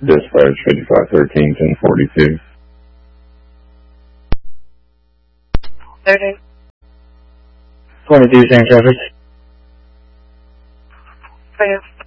Dispatch 5513, 1042. 30. 22, same traffic. Clear.